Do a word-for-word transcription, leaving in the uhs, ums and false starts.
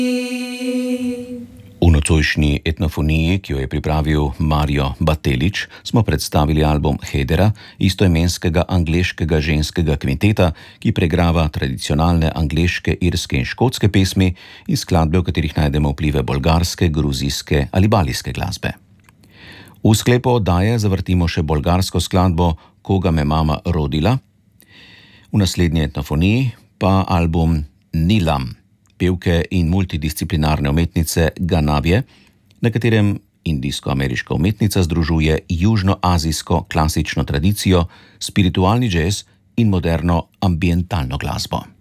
V nocojšnji etnofoniji, ki jo je pripravil Mario Batelić, smo predstavili album Hedera, istoimenskega angleškega ženskega kvinteta, ki pregrava tradicionalne angleške, irske in škotske pesmi in skladbe, v katerih najdemo vplive bolgarske, gruzijske ali balijske glasbe. V sklepu oddaje zavrtimo še bolgarsko skladbo Koga me mama rodila, v naslednji etnofoniji pa album Nilam, pevke in multidisciplinarne umetnice Ganavije, na katerem indijsko-ameriška umetnica združuje južnoazijsko klasično tradicijo, spiritualni džez in moderno ambientalno glasbo.